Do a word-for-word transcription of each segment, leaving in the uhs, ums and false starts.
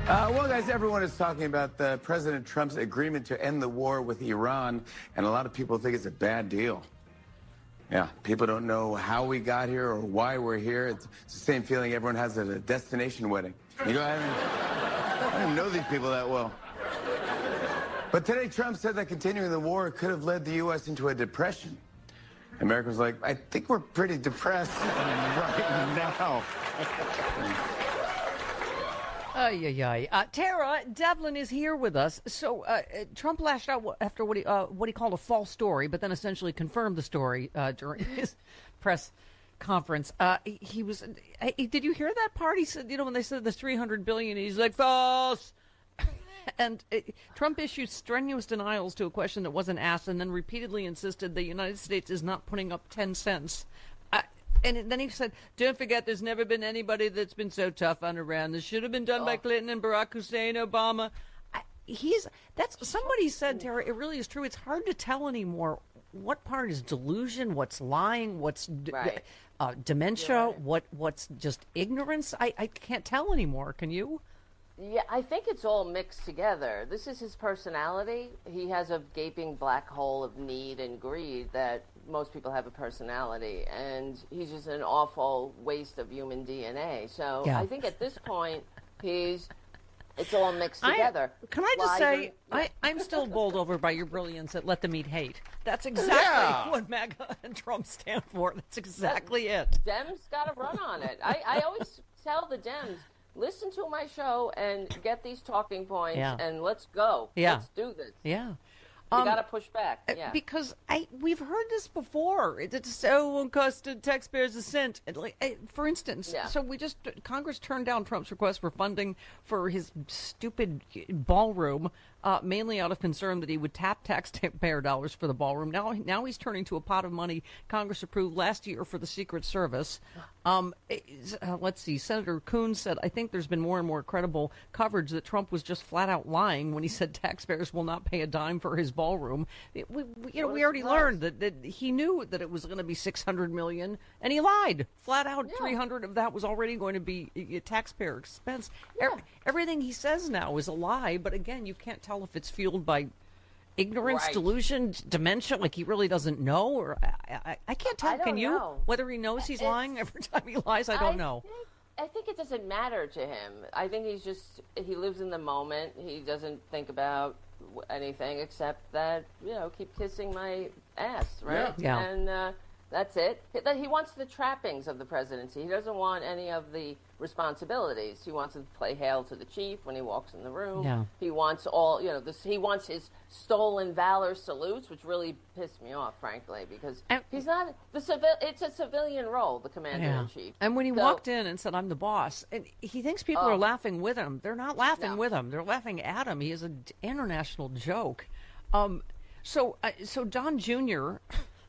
Uh, well, guys, everyone is talking about the President Trump's agreement to end the war with Iran, and a lot of people think it's a bad deal. Yeah, people don't know how we got here or why we're here. It's, it's the same feeling everyone has at a destination wedding. You go, I don't, I don't know these people that well. But today, Trump said that continuing the war could have led the U S into a depression. Americans like, I think we're pretty depressed right now. Ay, ay, ay. Uh, Tara Devlin is here with us. So uh, Trump lashed out after what he uh, what he called a false story, but then essentially confirmed the story uh, during his press conference. Uh, he, he was. Uh, did you hear that part? He said, you know, when they said the three hundred billion, he's like false. And uh, Trump issued strenuous denials to a question that wasn't asked, and then repeatedly insisted the United States is not putting up ten cents. And then he said, don't forget, there's never been anybody that's been so tough on Iran. This should have been done oh. by Clinton and Barack Hussein Obama. I, he's that's somebody said, Tara, it really is true. It's hard to tell anymore what part is delusion, what's lying, what's d- right. uh, dementia, right. what what's just ignorance. I, I can't tell anymore. Can you? Yeah, I think it's all mixed together. This is his personality. He has a gaping black hole of need and greed that most people have a personality, and he's just an awful waste of human D N A. So yeah. I think at this point, he's it's all mixed together. I, can I just Lies say, and, I, I'm still bowled over by your brilliance at let them eat hate. That's exactly yeah. what MAGA and Trump stand for. That's exactly it. Dems got to run on it. I, I always tell the Dems, listen to my show and get these talking points, yeah. and let's go. Yeah. Let's do this. Yeah. You um, got to push back. Yeah. Because I we've heard this before. It, it's so won't cost taxpayers a cent. And like, for instance, yeah. so we just Congress turned down Trump's request for funding for his stupid ballroom, uh, mainly out of concern that he would tap taxpayer dollars for the ballroom. Now, now he's turning to a pot of money Congress approved last year for the Secret Service. Um, uh, let's see. Senator Coons said, I think there's been more and more credible coverage that Trump was just flat out lying when he said taxpayers will not pay a dime for his ballroom. It, we, we, you know, we already learned that, that he knew that it was going to be six hundred million dollars, and he lied flat out. Yeah. three hundred of that was already going to be a taxpayer expense. Yeah. Er, everything he says now is a lie, but again, you can't tell if it's fueled by ignorance, right. delusion, dementia, like he really doesn't know, or I, I, I can't tell. I Can you? Know. Whether he knows he's it's, lying every time he lies, I don't I know. Think, I think it doesn't matter to him. I think he's just, he lives in the moment. He doesn't think about anything except that, you know, keep kissing my ass, right? Yeah. yeah. And uh, that's it. He wants the trappings of the presidency. He doesn't want any of the responsibilities. He wants to play hail to the chief when he walks in the room. Yeah. He wants all, you know, this. He wants his stolen valor salutes, which really pissed me off, frankly, because and, he's not the civil. It's a civilian role, the commander in chief. And when he so, walked in and said, "I'm the boss," and he thinks people oh, are laughing with him. They're not laughing no. with him. They're laughing at him. He is an international joke. Um, so, uh, so Don Junior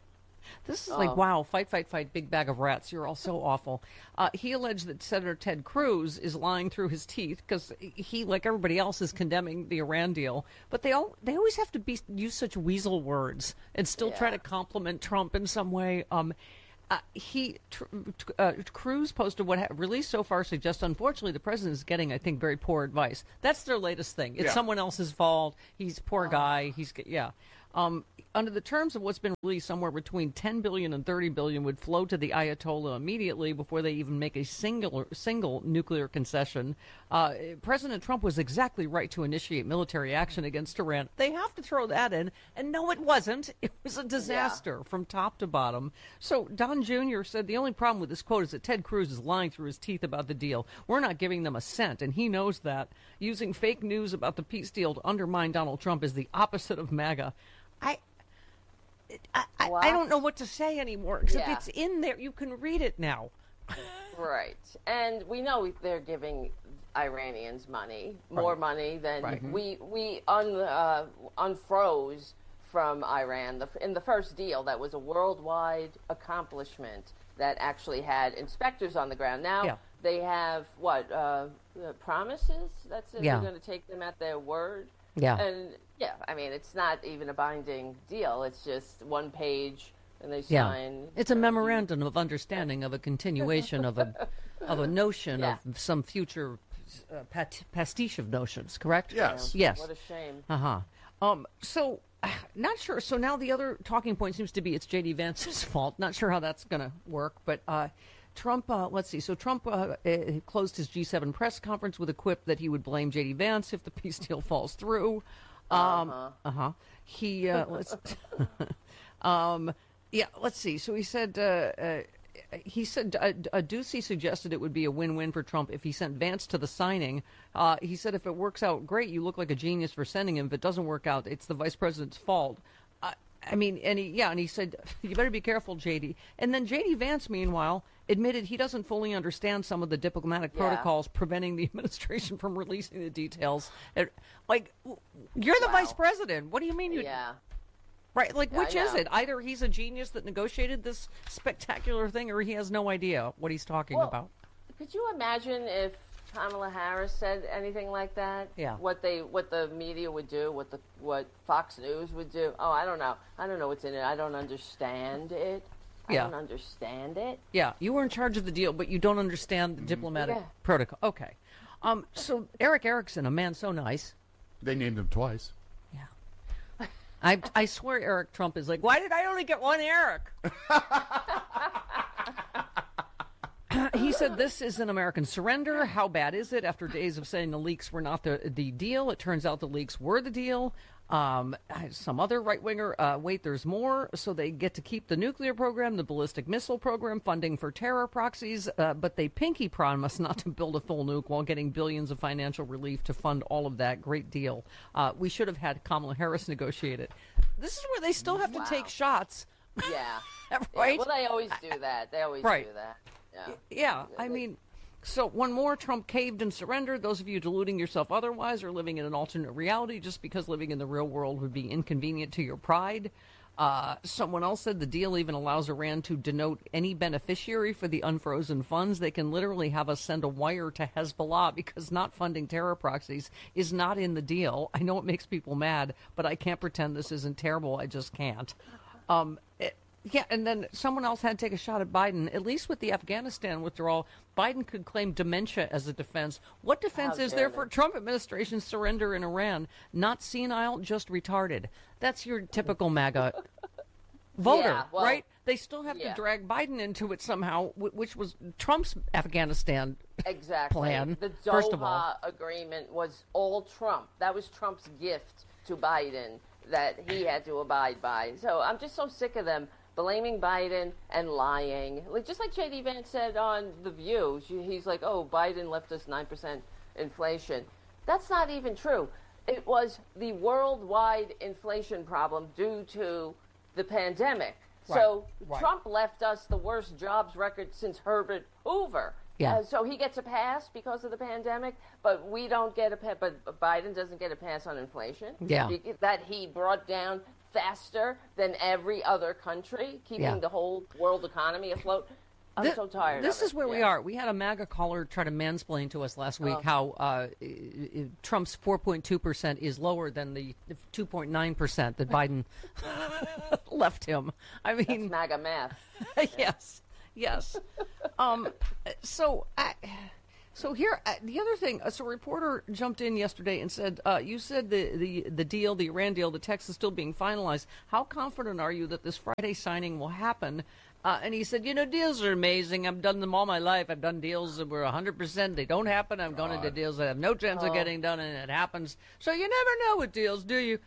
This is like, oh. wow, fight, fight, fight, big bag of rats. You're all so awful. Uh, he alleged that Senator Ted Cruz is lying through his teeth because he, like everybody else, is condemning the Iran deal. But they all they always have to be use such weasel words and still yeah. try to compliment Trump in some way. Um, uh, he tr- uh, Cruz posted what ha- released so far suggests, unfortunately, the president is getting, I think, very poor advice. That's their latest thing. It's yeah. someone else's fault. He's a poor oh. guy. He's yeah. Um, under the terms of what's been released, somewhere between ten billion dollars and thirty billion dollars would flow to the Ayatollah immediately before they even make a single single nuclear concession. Uh, President Trump was exactly right to initiate military action against Iran. They have to throw that in. And no, it wasn't. It was a disaster yeah. from top to bottom. So Don Junior said the only problem with this quote is that Ted Cruz is lying through his teeth about the deal. We're not giving them a cent, and he knows that. Using fake news about the peace deal to undermine Donald Trump is the opposite of MAGA. I, I, I, I don't know what to say anymore, except yeah. it's in there. You can read it now. Right. And we know they're giving Iranians money, more right. money than right. we we un, uh, unfroze from Iran. The, in the first deal, that was a worldwide accomplishment that actually had inspectors on the ground. Now yeah. they have, what, uh, promises? That's it? Yeah. They're going to take them at their word? Yeah. And, yeah, I mean, it's not even a binding deal. It's just one page, and they yeah. sign. It's a memorandum of understanding of a continuation of a of a notion yeah. of some future uh, pat- pastiche of notions, correct? Yes. Yes. What a shame. Uh-huh. Um, so, not sure. So now the other talking point seems to be it's J D. Vance's fault. Not sure how that's going to work, but uh, Trump, uh, let's see. So Trump uh, uh, closed his G seven press conference with a quip that he would blame J D. Vance if the peace deal falls through. Um, uh-huh. uh-huh. He, uh, let's, um, yeah, let's see. So he said, uh, uh, he said, uh, uh, Ducey suggested it would be a win-win for Trump if he sent Vance to the signing. Uh, he said, if it works out, great, you look like a genius for sending him. If it doesn't work out, it's the vice president's fault. Uh, I mean, and he, yeah, and he said, you better be careful, J D. And then J D. Vance, meanwhile, admitted he doesn't fully understand some of the diplomatic Yeah. protocols preventing the administration from releasing the details. It, like, you're the Wow. vice president. What do you mean you... Yeah. Right, like, Yeah, which I is know. it? Either he's a genius that negotiated this spectacular thing, or he has no idea what he's talking Well, about. Could you imagine if Kamala Harris said anything like that? Yeah. What they, what the media would do, what the, what Fox News would do. Oh, I don't know. I don't know what's in it. I don't understand it. I Yeah. don't understand it. Yeah, you were in charge of the deal, but you don't understand the diplomatic Yeah. protocol. Okay. Um. So Eric Erickson, a man so nice. They named him twice. Yeah. I I swear Eric Trump is like, why did I only get one Eric? He said, this is an American surrender. How bad is it? After days of saying the leaks were not the, the deal, it turns out the leaks were the deal. Um, some other right-winger, uh, wait, there's more. So they get to keep the nuclear program, the ballistic missile program, funding for terror proxies, uh, but they pinky promise not to build a full nuke while getting billions of financial relief to fund all of that. Great deal. Uh, we should have had Kamala Harris negotiate it. This is where they still have to Wow. take shots. Yeah. Right? Yeah, well, they always do that. They always Right. do that. Yeah. Yeah, I mean, so one more, Trump caved and surrendered. Those of you deluding yourself otherwise are living in an alternate reality just because living in the real world would be inconvenient to your pride. Uh, someone else said the deal even allows Iran to denote any beneficiary for the unfrozen funds. They can literally have us send a wire to Hezbollah because not funding terror proxies is not in the deal. I know it makes people mad, but I can't pretend this isn't terrible. I just can't. Um, it, Yeah, and then someone else had to take a shot at Biden. At least with the Afghanistan withdrawal, Biden could claim dementia as a defense. What defense How is dare there for they. Trump administration surrender in Iran? Not senile, just retarded. That's your typical MAGA voter, Yeah, well, right? They still have yeah. to drag Biden into it somehow, wh- which was Trump's Afghanistan Exactly. plan, The first of all. Doha agreement was all Trump. That was Trump's gift to Biden that he had to abide by. So I'm just so sick of them blaming Biden and lying. Like just like J D. Vance said on The View, she, he's like, "Oh, Biden left us nine percent inflation." That's not even true. It was the worldwide inflation problem due to the pandemic. So Right. Trump left us the worst jobs record since Herbert Hoover. Yeah. Uh, so he gets a pass because of the pandemic, but we don't get a pass. But Biden doesn't get a pass on inflation. Yeah. Be- that he brought down faster than every other country, keeping Yeah. the whole world economy afloat. I'm Thi- so tired. This of is it. where we Yeah. are. We had a MAGA caller try to mansplain to us last week Oh. how uh, i- i- Trump's four point two percent is lower than the two point nine percent that Biden left him. I That's mean, MAGA math. yes, yes. Um, so, I, so here, uh, the other thing. Uh, so, a reporter jumped in yesterday and said, uh, "You said the, the the deal, the Iran deal, the text is still being finalized. How confident are you that this Friday signing will happen?" Uh, and he said, "You know, deals are amazing. I've done them all my life. I've done deals that were one hundred percent. They don't happen. I've gone into deals that have no chance of getting done, and it happens. So you never know with deals, do you?"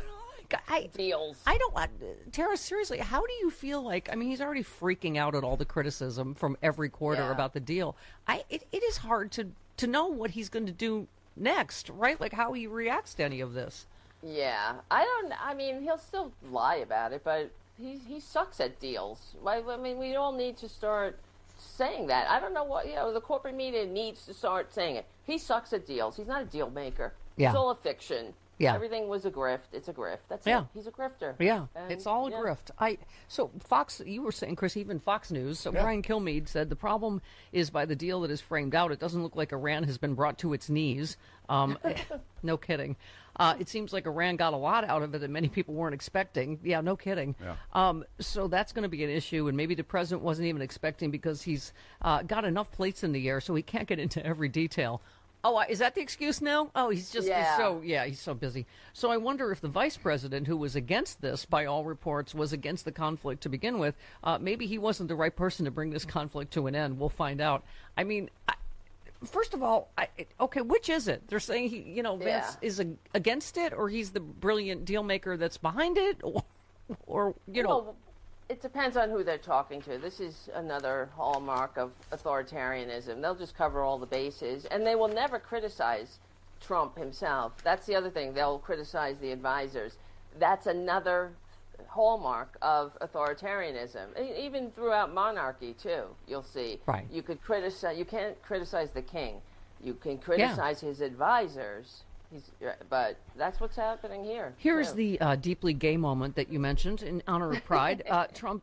I, Deals. I don't want Tara. Seriously, how do you feel like? I mean, he's already freaking out at all the criticism from every quarter Yeah. about the deal. I it, it is hard to to know what he's going to do next, right? Like how he reacts to any of this. Yeah, I don't. I mean, he'll still lie about it, but he he sucks at deals. I, I mean, we all need to start saying that. I don't know what you know. The corporate media needs to start saying it. He sucks at deals. He's not a deal maker. Yeah. It's all a fiction. Yeah. Everything was a grift. It's a grift. That's Yeah. it. He's a grifter. Yeah, And, it's all a yeah. grift. I so Fox. You were saying, Chris, even Fox News. So Brian Kilmeade said the problem is by the deal that is framed out. It doesn't look like Iran has been brought to its knees. Um, no kidding. Uh, it seems like Iran got a lot out of it that many people weren't expecting. Yeah, no kidding. Yeah. Um, so that's going to be an issue, and maybe the president wasn't even expecting because he's uh, got enough plates in the air, so he can't get into every detail. Oh, is that the excuse now? Oh, he's just Yeah. he's so yeah, he's so busy. So I wonder if the vice president, who was against this, by all reports, was against the conflict to begin with. Uh, maybe he wasn't the right person to bring this conflict to an end. We'll find out. I mean, I, first of all, I, okay, which is it? They're saying he, you know, Vance Yeah. is a, against it, or he's the brilliant deal maker that's behind it, or, or you know. Well, it depends on who they're talking to. This is another hallmark of authoritarianism. They'll just cover all the bases, and they will never criticize Trump himself. That's the other thing. They'll criticize the advisors. That's another hallmark of authoritarianism. E- Even throughout monarchy, too, you'll see. Right. You could criticize. You can't criticize the king. You can criticize his advisors. He's, but that's what's happening here. Here is too. the uh, deeply gay moment that you mentioned in honor of Pride. uh, Trump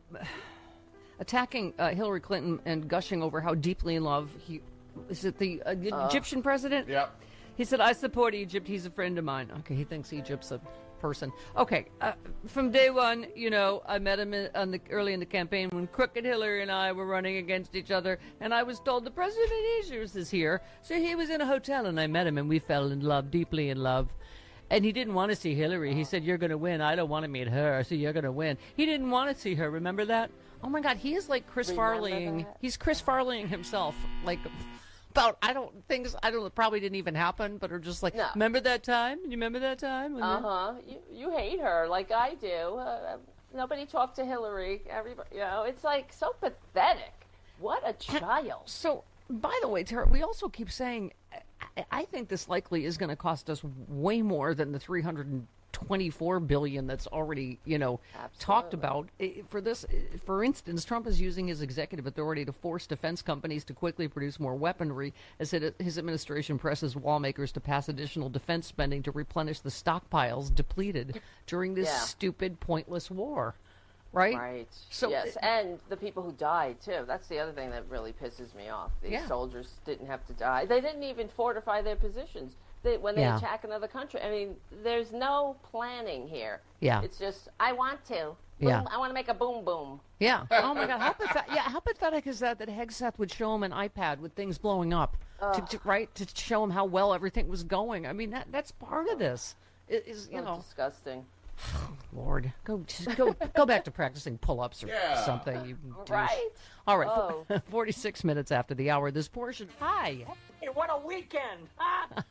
attacking uh, Hillary Clinton and gushing over how deeply in love he is. It the uh, Egyptian president? Yep. He said, "I support Egypt. He's a friend of mine." Okay, he thinks Egypt's a person. Okay, uh, from day one, you know, I met him in, on the, early in the campaign when Crooked Hillary and I were running against each other, and I was told the president of Egypt is here. So he was in a hotel, and I met him, and we fell in love, deeply in love. And he didn't want to see Hillary. He said, "You're going to win. I don't want to meet her, so you're going to win." He didn't want to see her. Remember that? Oh my God, he is like Chris Remember Farleying. that? He's Chris Farleying himself. Like about I don't things I don't probably didn't even happen, but are just like, No. remember that time? You remember that time? when Uh you-" huh. You you hate her like I do. Uh, nobody talked to Hillary. Everybody, you know, it's like so pathetic. What a child. So, by the way, Tara, we also keep saying, I, I think this likely is going to cost us way more than the three hundred twenty-four billion that's already, you know, talked about. I- For this, for instance, Trump is using his executive authority to force defense companies to quickly produce more weaponry as it, his administration presses lawmakers to pass additional defense spending to replenish the stockpiles depleted during this Yeah. stupid, pointless war. Right? Right. So- yes, and the people who died too. That's the other thing that really pisses me off. These Yeah. soldiers didn't have to die. They didn't even fortify their positions. They, when they Yeah. attack another country, I mean, there's no planning here. Yeah. It's just I want to. Yeah. Boom, I want to make a boom boom. Yeah. Oh my God. How pathetic! Yeah. How pathetic is that? That Hegseth would show him an iPad with things blowing up, to, to, right? To show him how well everything was going. I mean, that that's part of this. It is you So know, disgusting. Lord, go just go go back to practicing pull-ups or Yeah. something. You douche. Right? All right. Oh. Forty-six minutes after the hour. This portion. Hi. Hey, what a weekend! Ah!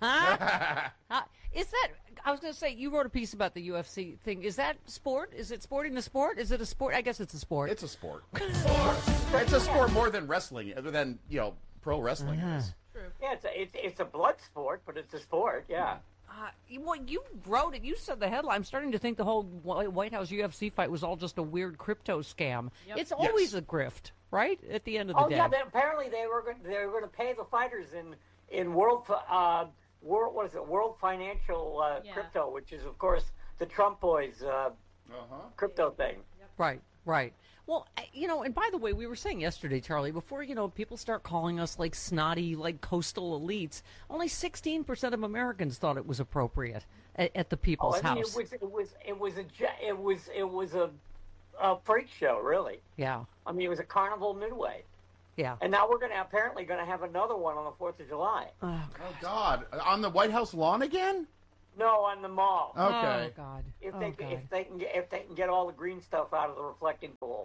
Hi. Is that? I was going to say you wrote a piece about the U F C thing. Is that sport? Is it sporting the sport? Is it a sport? I guess it's a sport. It's a sport. It's a sport more than wrestling, other than, you know, pro wrestling is. Yeah, it's a, it's it's a blood sport, but it's a sport. Yeah. Uh, well, you wrote it. You said the headline. I'm starting to think the whole Wh- White House U F C fight was all just a weird crypto scam. It's always Yes. a grift, right? At the end of the Oh day. yeah. They, apparently they were going they were going to pay the fighters in in world fi- uh world what is it World Financial uh, Yeah. Crypto, which is of course the Trump boys uh, Uh-huh. crypto thing. Right, right. Well, I- you know, and by the way, we were saying yesterday, Charlie, before, you know, people start calling us like snotty, like coastal elites, only sixteen percent of Americans thought it was appropriate at, at the Oh, People's I mean, House. it was it was it was a ge- it was it was a, a freak show, really. Yeah, I mean, it was a carnival midway, yeah. and now we're going to apparently going to have another one on the Fourth of July. Oh, Oh, God. On the White House lawn again? No, on the mall. Okay. Oh, God. If oh, they God. if they can get if they can get all the green stuff out of the reflecting pool.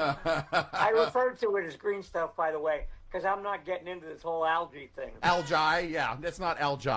I refer to it as green stuff, by the way, because I'm not getting into this whole algae thing. Algi, yeah. That's not algae.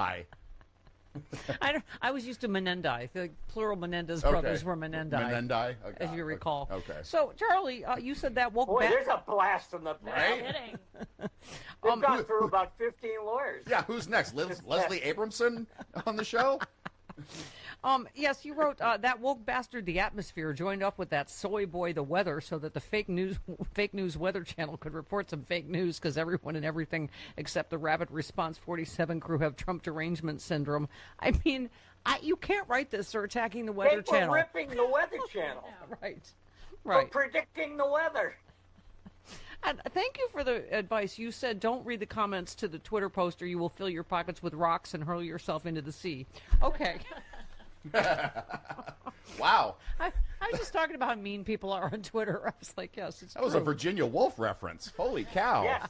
I, don't, I was used to Menendai. The plural Menendez Okay. brothers were Menendai. Menendai? Okay. As you recall. Okay. So, Charlie, uh, you said that woke Boy, back. there's a blast from the Right? Kidding. They've Um, gone through about fifteen lawyers. Yeah, who's next? Liz, Leslie Abramson on the show? Um, yes, you wrote uh, that woke bastard, The Atmosphere, joined up with that soy boy, The Weather, so that the fake news, fake news Weather Channel could report some fake news because everyone and everything except the Rapid Response forty-seven crew have Trump derangement syndrome. I mean, I, you can't write this or attacking the They Weather were Channel. ripping the Weather Channel Right, for right. predicting the weather. And thank you for the advice. You said don't read the comments to the Twitter post or you will fill your pockets with rocks and hurl yourself into the sea. Okay. Wow. I, I was just talking about how mean people are on Twitter. I was like, yes, it's That was a true. Virginia Woolf reference. Holy cow. Yes.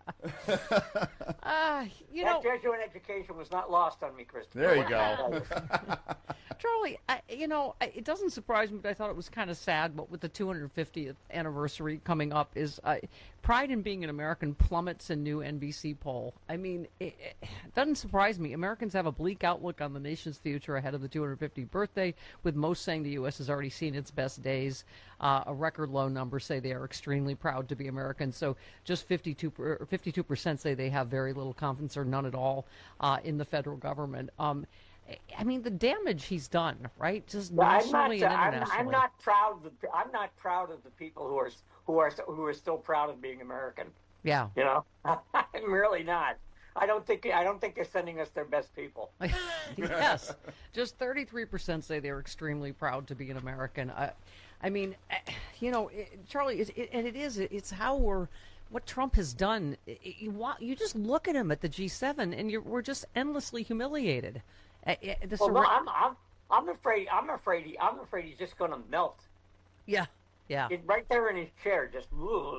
Uh, you That know, Jesuit education was not lost on me, Christopher. There you go. Charlie, I, you know, I, it doesn't surprise me, but I thought it was kind of sad. But with the two hundred fiftieth anniversary coming up, is uh, pride in being an American plummets in new N B C poll. I mean, it, it doesn't surprise me. Americans have a bleak outlook on the nation's future ahead of the two hundred fiftieth birthday, with most saying the U S has already seen its best days. Uh, a record low number say they are extremely proud to be American. So just fifty-two percent say they have very little confidence or none at all uh, in the federal government. Um, I mean, the damage he's done, right? Just Well, I'm not. nationally uh, and I'm, internationally. I'm not proud. Of the, I'm not proud of the people who are who are who are still proud of being American. Yeah. You know, I'm really not. I don't think. I don't think they're sending us their best people. Yes. Just thirty-three percent say they're extremely proud to be an American. I, I mean, eh, you know, it, Charlie, it, it, and it is. It's how we're. What Trump has done. It, you, want, you just look at him at the G seven, and you're, we're just endlessly humiliated. Uh, uh, the Well, no, surra- I'm. I'm. I'm afraid. I'm afraid. He, I'm afraid he's just going to melt. yeah. Yeah. It, right there in his chair, just.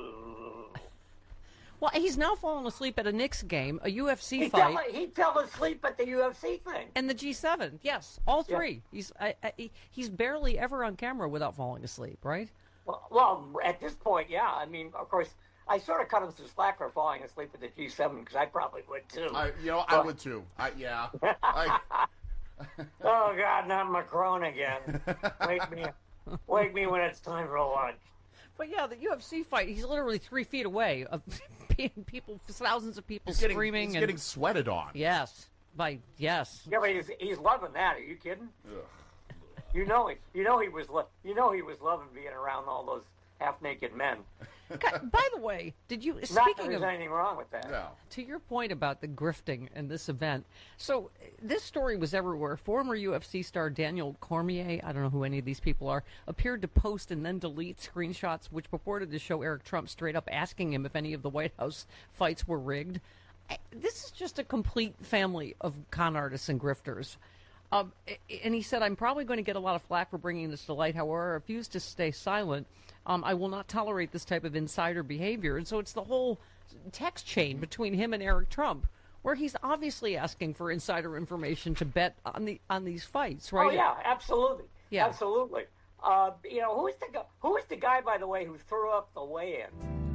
Well, he's now fallen asleep at a Knicks game, a U F C He fight. fell, he fell asleep at the U F C thing. And the G seven, yes, all Yeah. three. He's I, I, he- he's barely ever on camera without falling asleep, right? Well, well, at this point, yeah. I mean, of course, I sort of cut him some slack for falling asleep at the G seven because I probably would too. I, you know, I would too. I, yeah. I, Oh God, not Macron again! Wake me, wake me when it's time for lunch. But yeah, the U F C fight, he's literally three feet away of people, thousands of people he's getting, screaming. he's and, getting sweated on. yes, by yes. Yeah, but he's, he's loving that. Are you kidding? You know he, you know he was, lo- you know he was loving being around all those half-naked men. God, by the way, did you Not that speaking there's of anything wrong with that. No. to your point about the grifting in this event? So this story was everywhere. Former U F C star Daniel Cormier, I don't know who any of these people are, appeared to post and then delete screenshots which purported to show Eric Trump straight up asking him if any of the White House fights were rigged. I- This is just a complete family of con artists and grifters. Um, and he said, I'm probably going to get a lot of flack for bringing this to light. However, I refuse to stay silent. Um, I will not tolerate this type of insider behavior. And so it's the whole text chain between him and Eric Trump, where he's obviously asking for insider information to bet on the on these fights, right? Oh yeah, absolutely. Yeah. Absolutely. Uh, you know, who is the guy, who is the guy, by the way, who threw up the weigh-in?